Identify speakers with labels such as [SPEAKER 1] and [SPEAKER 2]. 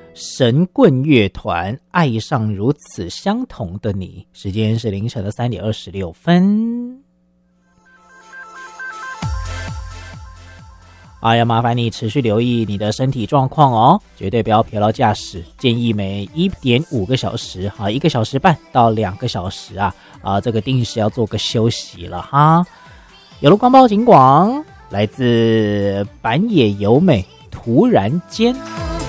[SPEAKER 1] 神棍乐团爱上如此相同的你。时间是凌晨的3点26分。要麻烦你持续留意你的身体状况哦，绝对不要疲劳驾驶，建议每 1.5 个小时1个小时半到2个小时这个定时要做个休息了哈。有了光报警广，来自板野由美突然间。